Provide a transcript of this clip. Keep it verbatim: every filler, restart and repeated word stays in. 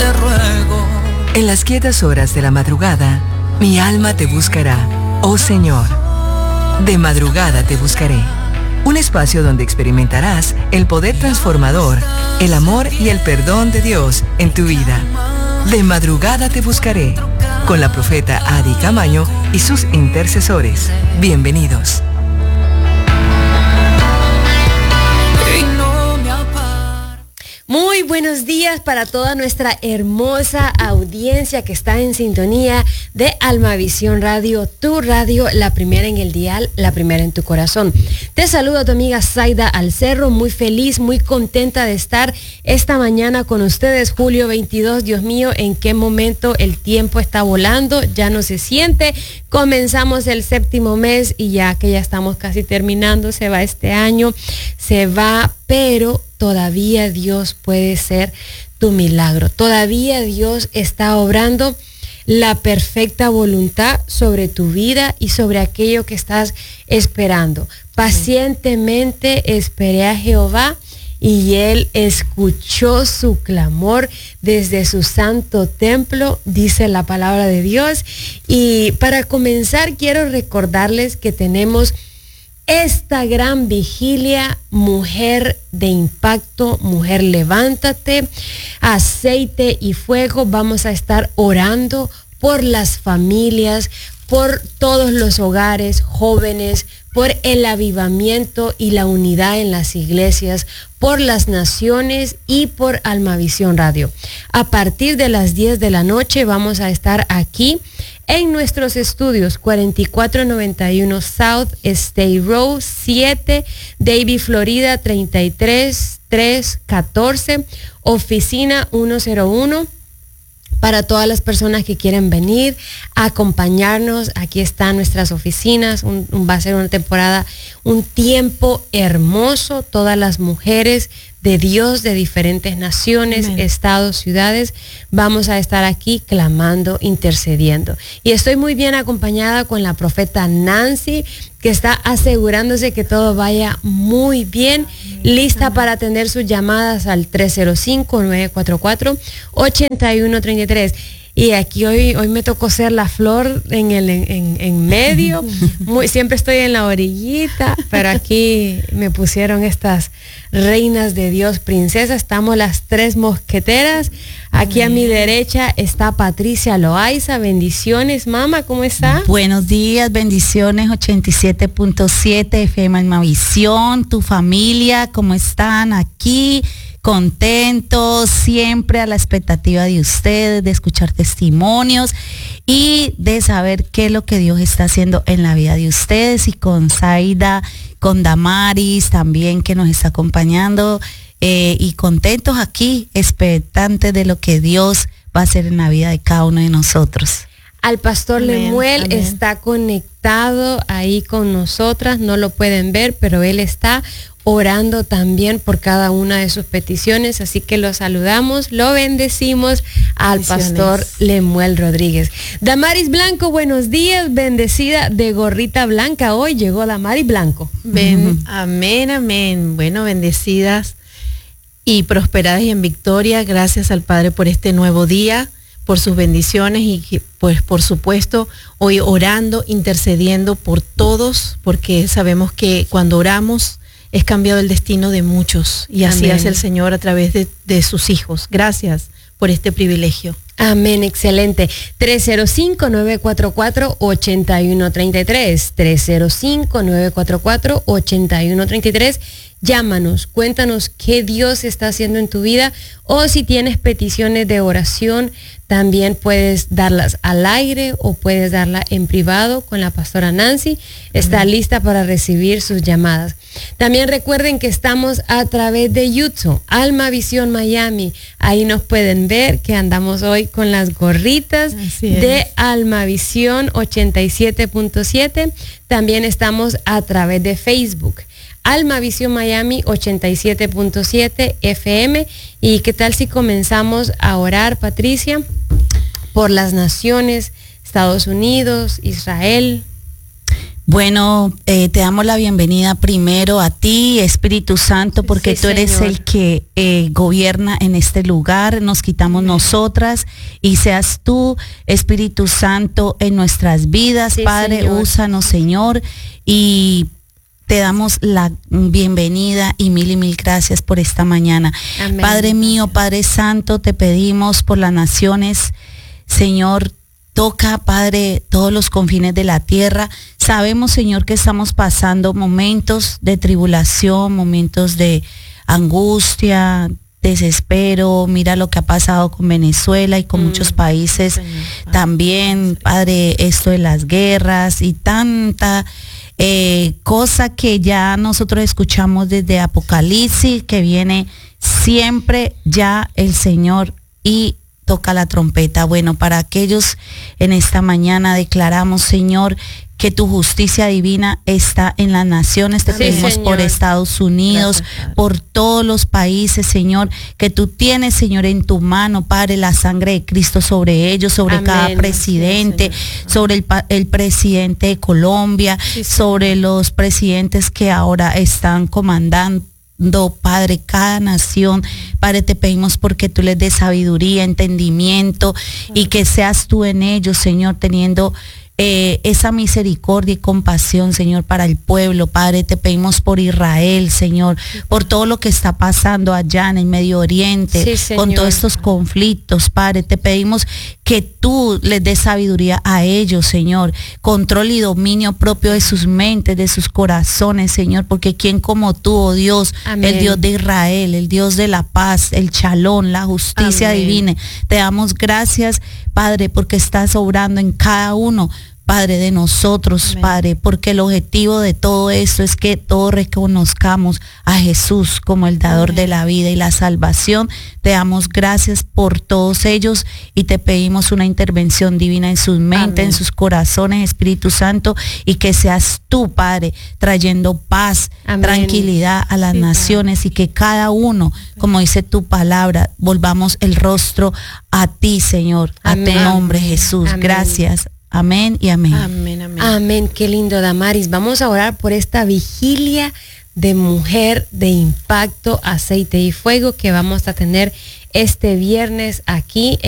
te ruego. En las quietas horas de la madrugada, mi alma te buscará, oh Señor. De madrugada te buscaré. Un espacio donde experimentarás el poder transformador, el amor y el perdón de Dios en tu vida. De madrugada te buscaré, con la profeta Adi Camaño y sus intercesores. Bienvenidos. Muy buenos días para toda nuestra hermosa audiencia que está en sintonía de Almavisión Radio, tu radio, la primera en el dial, la primera en tu corazón. Te saludo a tu amiga Zaida Alcerro, muy feliz, muy contenta de estar esta mañana con ustedes. Julio veintidós, Dios mío, en qué momento el tiempo está volando, ya no se siente. Comenzamos el séptimo mes y ya que ya estamos casi terminando, se va este año, se va, pero todavía Dios puede ser tu milagro. Todavía Dios está obrando la perfecta voluntad sobre tu vida y sobre aquello que estás esperando. Pacientemente esperé a Jehová y Él escuchó su clamor desde su santo templo, dice la palabra de Dios. Y para comenzar, quiero recordarles que tenemos esta gran vigilia, Mujer de Impacto, Mujer Levántate, aceite y fuego. Vamos a estar orando por las familias, por todos los hogares, jóvenes, por el avivamiento y la unidad en las iglesias, por las naciones y por Almavisión Radio. A partir de las diez de la noche vamos a estar aquí en nuestros estudios cuarenta y cuatro noventa y uno South State Road, siete, Davie, Florida, treinta y tres trescientos catorce, oficina ciento uno. Para todas las personas que quieren venir a acompañarnos, aquí están nuestras oficinas. Un, un, va a ser una temporada, un tiempo hermoso. Todas las mujeres de Dios de diferentes naciones, Amén, estados, ciudades, vamos a estar aquí clamando, intercediendo. Y estoy muy bien acompañada con la profeta Nancy, que está asegurándose que todo vaya muy bien, Amén, lista Amén, para atender sus llamadas al tres cero cinco, nueve cuatro cuatro, ocho uno tres tres. Y aquí hoy, hoy me tocó ser la flor en el en, en medio. Muy, siempre estoy en la orillita, pero aquí me pusieron estas reinas de Dios, princesas. Estamos las tres mosqueteras. Aquí a mi derecha está Patricia Loaiza. Bendiciones, mamá, ¿cómo está? Buenos días, bendiciones, ochenta y siete punto siete F M Almavisión, tu familia, ¿cómo están aquí? Contentos, siempre a la expectativa de ustedes, de escuchar testimonios y de saber qué es lo que Dios está haciendo en la vida de ustedes, y con Zaida, con Damaris también, que nos está acompañando, eh, y contentos aquí, expectantes de lo que Dios va a hacer en la vida de cada uno de nosotros. Al pastor Amén, Lemuel Amén. Está conectado ahí con nosotras, no lo pueden ver, pero él está orando también por cada una de sus peticiones, así que lo saludamos, lo bendecimos al pastor Lemuel Rodríguez. Damaris Blanco, buenos días, bendecida de gorrita blanca. Hoy llegó Damaris Blanco. Ben, uh-huh. Amén, amén. Bueno, bendecidas y prosperadas y en victoria. Gracias al Padre por este nuevo día, por sus bendiciones y pues por supuesto hoy orando, intercediendo por todos, porque sabemos que cuando oramos es cambiado el destino de muchos y así Amén. Hace el Señor a través de, de sus hijos. Gracias por este privilegio. Amén, excelente. tres cero cinco, nueve cuatro cuatro, ocho uno tres tres, tres cero cinco, nueve cuatro cuatro, ocho uno tres tres. Llámanos, cuéntanos qué Dios está haciendo en tu vida, o si tienes peticiones de oración, también puedes darlas al aire o puedes darla en privado con la pastora Nancy. Está Amén. Lista para recibir sus llamadas. También recuerden que estamos a través de YouTube, Almavisión Miami. Ahí nos pueden ver que andamos hoy con las gorritas de Almavisión ochenta y siete punto siete. También estamos a través de Facebook, Almavisión Miami ochenta y siete punto siete F M. ¿Y qué tal si comenzamos a orar, Patricia, por las naciones, Estados Unidos, Israel? Bueno, eh, te damos la bienvenida primero a ti, Espíritu Santo, porque Sí, tú eres Señor. el que eh, gobierna en este lugar. Nos quitamos Amén. nosotras y seas tú, Espíritu Santo, en nuestras vidas. Sí, Padre, Señor. úsanos, Señor, y te damos la bienvenida y mil y mil gracias por esta mañana. Amén. Padre mío, Padre Santo, te pedimos por las naciones, Señor. Toca, Padre, todos los confines de la tierra. Sabemos, Señor, que estamos pasando momentos de tribulación, momentos de angustia, desespero. Mira lo que ha pasado con Venezuela y con Mm, muchos países Señor. Padre. también, Padre, esto de las guerras y tanta eh, cosa que ya nosotros escuchamos desde Apocalipsis, que viene siempre ya el Señor y toca la trompeta. Bueno, para aquellos en esta mañana declaramos, Señor, que tu justicia divina está en las naciones. Te Sí, pedimos Señor. por Estados Unidos, Gracias, Padre. por todos los países, Señor, que tú tienes, Señor, en tu mano, Padre, la sangre de Cristo sobre ellos, sobre Amén. cada Sí, presidente, Señor. sobre el, pa- el presidente de Colombia, Sí, Señor. sobre los presidentes que ahora están comandando, Padre, cada nación. Padre, te pedimos porque tú les des sabiduría, entendimiento y que seas tú en ellos, Señor, teniendo eh, esa misericordia y compasión, Señor, para el pueblo. Padre, te pedimos por Israel, Señor, por todo lo que está pasando allá en el Medio Oriente, Sí, con Señor. todos estos conflictos. Padre, te pedimos que tú les des sabiduría a ellos, Señor, control y dominio propio de sus mentes, de sus corazones, Señor, porque quien como tú, oh Dios, Amén. el Dios de Israel, el Dios de la paz, el chalón, la justicia Amén. divina, te damos gracias, Padre, porque estás obrando en cada uno, Padre, de nosotros, Amén. Padre, porque el objetivo de todo esto es que todos reconozcamos a Jesús como el dador Amén. de la vida y la salvación. Te damos gracias por todos ellos y te pedimos una intervención divina en sus mentes, Amén. en sus corazones, Espíritu Santo, y que seas tú, Padre, trayendo paz, Amén. tranquilidad a las Sí, naciones y que cada uno, como dice tu palabra, volvamos el rostro a ti, Señor, a tu Amén. nombre, Jesús. Amén. Gracias. Amén y amén. Amén, amén. Amén, qué lindo, Damaris. Vamos a orar por esta vigilia de mujer de impacto, aceite y fuego que vamos a tener este viernes aquí